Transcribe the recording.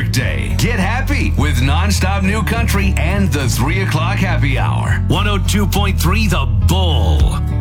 weekday. Get happy with nonstop new country and the 3 o'clock happy hour. 102.3 The Bull.